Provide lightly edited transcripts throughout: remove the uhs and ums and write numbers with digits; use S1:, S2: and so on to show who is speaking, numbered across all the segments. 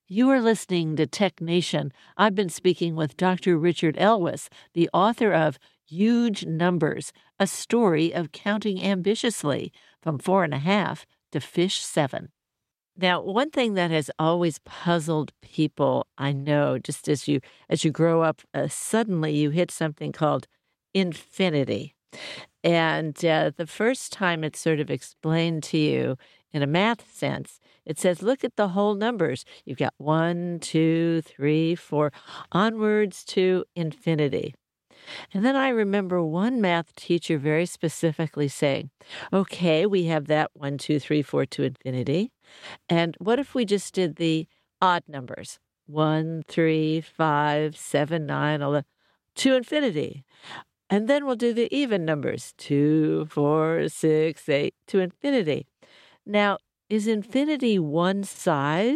S1: You are listening to Tech Nation. I've been speaking with Dr. Richard Elwes, the author of Huge Numbers, a story of counting ambitiously from 4.5 to fish 7. Now, one thing that has always puzzled people, I know, just as you grow up, suddenly you hit something called infinity. And the first time it's sort of explained to you in a math sense, it says, look at the whole numbers. You've got 1, 2, 3, 4, onwards to infinity. And then I remember one math teacher very specifically saying, okay, we have that 1, 2, 3, 4 to infinity. And what if we just did the odd numbers? 1, 3, 5, 7, 9, 11, to infinity. And then we'll do the even numbers, 2, 4, 6, 8, to infinity. Now, is infinity one size?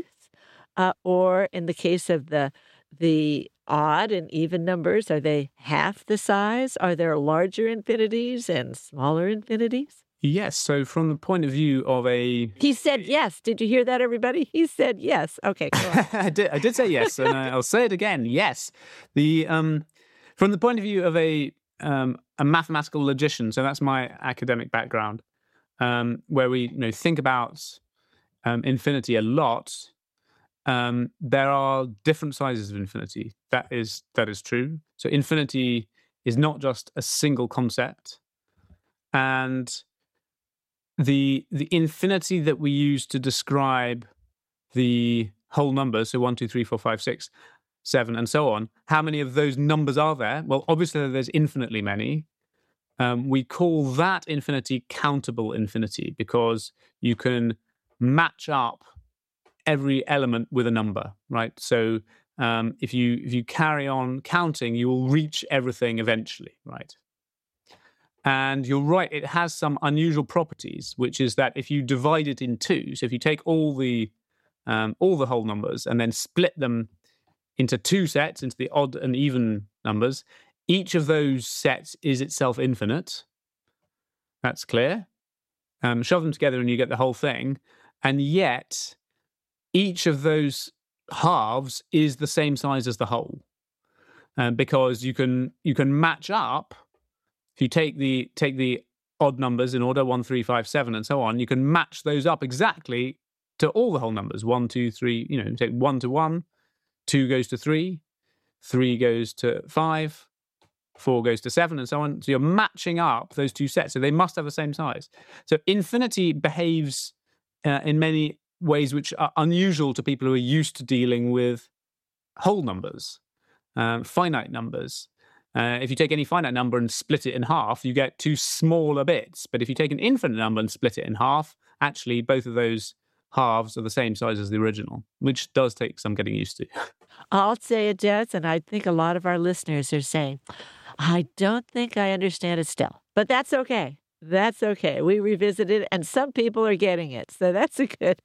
S1: Or in the case of the odd and even numbers, are they half the size? Are there larger infinities and smaller infinities?
S2: Yes. So from the point of view of a...
S1: He said yes. Did you hear that, everybody? He said yes. Okay, go on.
S2: I did say yes, and I'll say it again. Yes. From the point of view of a mathematical logician, so that's my academic background, where we think about infinity a lot. There are different sizes of infinity. That is true. So infinity is not just a single concept, and the infinity that we use to describe the whole numbers, so 1, 2, 3, 4, 5, 6, 7, and so on. How many of those numbers are there? Well, obviously there's infinitely many. We call that infinity countable infinity because you can match up every element with a number, right? So if you carry on counting, you will reach everything eventually, right? And you're right, it has some unusual properties, which is that if you divide it in two, so if you take all the whole numbers and then split them into two sets, into the odd and even numbers, each of those sets is itself infinite. That's clear. Shove them together and you get the whole thing. And yet, each of those halves is the same size as the whole. Because you can match up. If you take the odd numbers in order, 1, 3, 5, 7, and so on, you can match those up exactly to all the whole numbers. 1, 2, 3, you take 1 to 1, 2 goes to 3, 3 goes to 5, 4 goes to 7, and so on. So you're matching up those two sets. So they must have the same size. So infinity behaves in many ways which are unusual to people who are used to dealing with whole numbers, finite numbers. If you take any finite number and split it in half, you get two smaller bits. But if you take an infinite number and split it in half, actually both of those halves are the same size as the original, which does take some getting used to.
S1: I'll say it does, and I think a lot of our listeners are saying, I don't think I understand it still, but that's okay. That's okay. We revisited it, and some people are getting it. So that's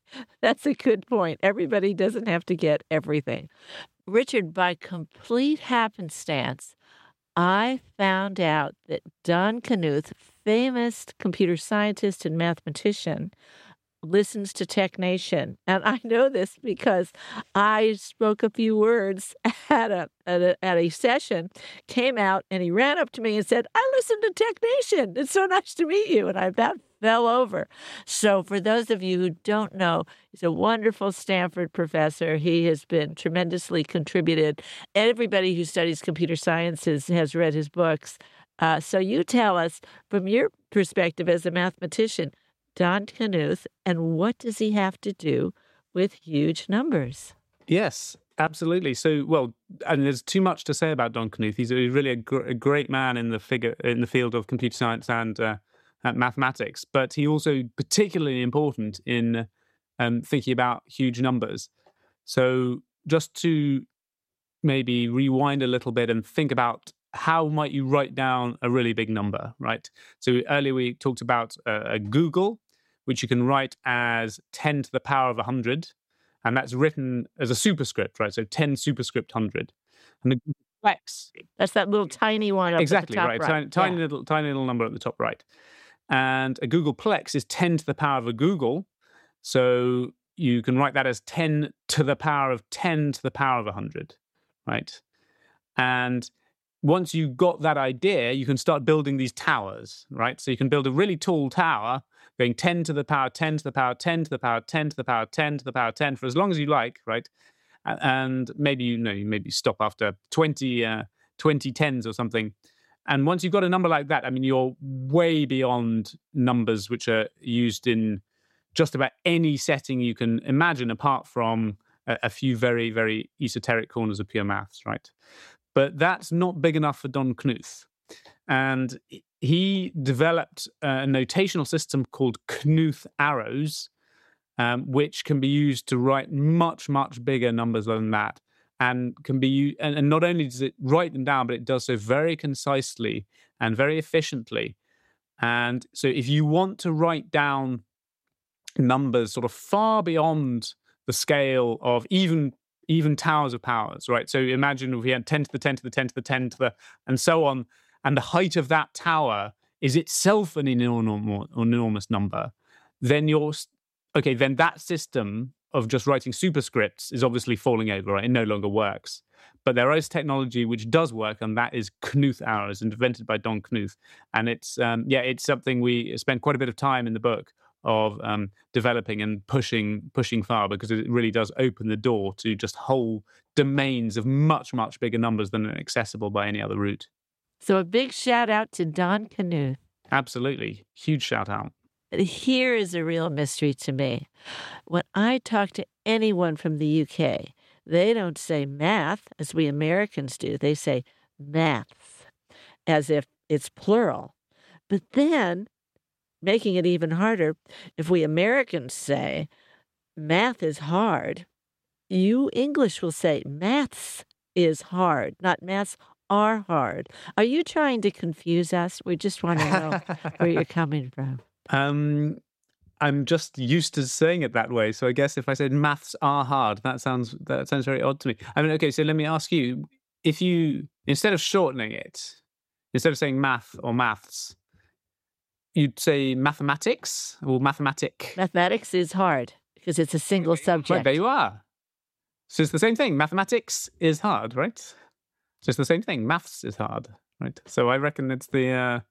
S1: a good point. Everybody doesn't have to get everything. Richard, by complete happenstance, I found out that Don Knuth, famous computer scientist and mathematician, listens to Tech Nation. And I know this because I spoke a few words at a session, came out, and he ran up to me and said, I listened to Tech Nation. It's so nice to meet you. And I about fell over. So for those of you who don't know, he's a wonderful Stanford professor. He has been tremendously contributed. Everybody who studies computer sciences has read his books. So you tell us, from your perspective as a mathematician, Don Knuth, and what does he have to do with huge numbers?
S2: Yes, absolutely. So, well, and there's too much to say about Don Knuth. He's really a great man in the field of computer science and mathematics, but he also particularly important in thinking about huge numbers. So, just to maybe rewind a little bit and think about how might you write down a really big number, right? So earlier we talked about a Google, which you can write as 10 to the power of 100, and that's written as a superscript, right? So 10 superscript 100. And the Plex.
S1: That's that little tiny one up
S2: exactly,
S1: at the top
S2: right. Tiny little number at the top right. And a Googleplex is 10 to the power of a Google. So you can write that as 10 to the power of 10 to the power of 100, right? And once you've got that idea, you can start building these towers, right? So you can build a really tall tower going 10 to the power 10 to the power 10 to the power 10 to the power 10 to the power 10 for as long as you like, right? And maybe, you maybe stop after 20 tens or something. And once you've got a number like that, I mean, you're way beyond numbers which are used in just about any setting you can imagine, apart from a few very, very esoteric corners of pure maths, right? But that's not big enough for Don Knuth. And he developed a notational system called Knuth arrows, which can be used to write much, much bigger numbers than that. And can be used, and not only does it write them down, but it does so very concisely and very efficiently. And so if you want to write down numbers sort of far beyond the scale of even towers of powers, right? So imagine if we had 10 to the 10 to the 10 to the 10 to the, and so on, and the height of that tower is itself an enormous number, then then that system of just writing superscripts is obviously falling over, right? It no longer works. But there is technology which does work, and that is Knuth arrows, invented by Don Knuth. And it's something we spend quite a bit of time in the book of developing and pushing far, because it really does open the door to just whole domains of much, much bigger numbers than are accessible by any other route.
S1: So a big shout out to Don Knuth.
S2: Absolutely. Huge shout out.
S1: Here is a real mystery to me. When I talk to anyone from the UK, they don't say math as we Americans do. They say maths, as if it's plural. But then, making it even harder, if we Americans say math is hard, you English will say maths is hard, not maths are hard. Are you trying to confuse us? We just want to know where you're coming from.
S2: I'm just used to saying it that way. So I guess if I said maths are hard, that sounds very odd to me. I mean, okay, so let me ask you, if you, instead of shortening it, instead of saying math or maths, you'd say mathematics or mathematic?
S1: Mathematics is hard because it's a single subject.
S2: Right, there you are. So it's the same thing. Mathematics is hard, right? So it's the same thing. Maths is hard, right? So I reckon that's the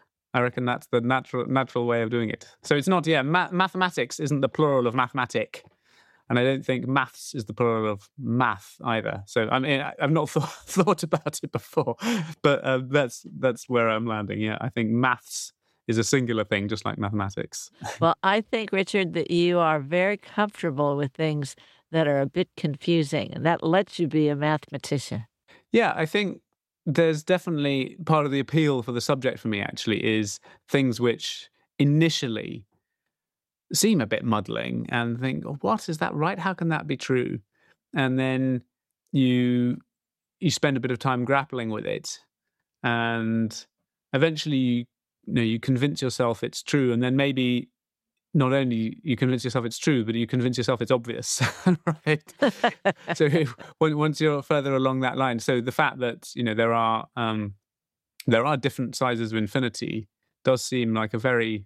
S2: natural way of doing it. So it's not, mathematics isn't the plural of mathematic. And I don't think maths is the plural of math either. So I mean, I've not thought about it before, but that's where I'm landing. Yeah, I think maths is a singular thing, just like mathematics.
S1: Well, I think, Richard, that you are very comfortable with things that are a bit confusing, and that lets you be a mathematician.
S2: Yeah, I think there's definitely part of the appeal for the subject for me, actually, is things which initially seem a bit muddling and think, oh, what, is that right? How can that be true? And then you spend a bit of time grappling with it, and eventually you convince yourself it's true, and then maybe not only you convince yourself it's true, but you convince yourself it's obvious, right? So once you're further along that line, so the fact that there are different sizes of infinity does seem like a very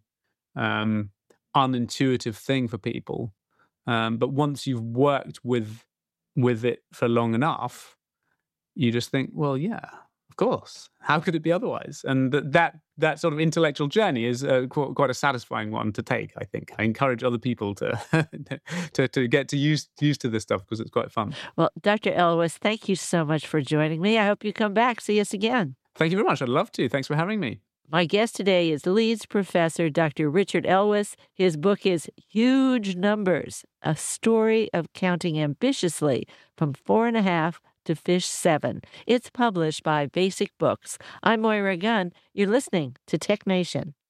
S2: unintuitive thing for people, but once you've worked with it for long enough, you just think, well, yeah, of course. How could it be otherwise? And that sort of intellectual journey is quite a satisfying one to take, I think. I encourage other people to get used to this stuff, because it's quite fun.
S1: Well, Dr. Elwes, thank you so much for joining me. I hope you come back. See us again.
S2: Thank you very much. I'd love to. Thanks for having me.
S1: My guest today is Leeds professor Dr. Richard Elwes. His book is Huge Numbers, a story of counting ambitiously from 4.5 to fish 7. It's published by Basic Books. I'm Moira Gunn. You're listening to Tech Nation.